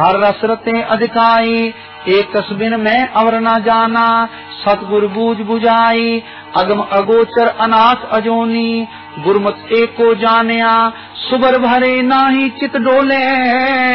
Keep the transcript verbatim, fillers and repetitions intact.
हर रसरते अधिकाई, एक तस्बिन में अवर न जाना, सतगुरु बूझ बुझाई, अगम अगोचर अनाथ अजोनी, गुरमत एको जानिया, सुबर भरे नाही चित डोले।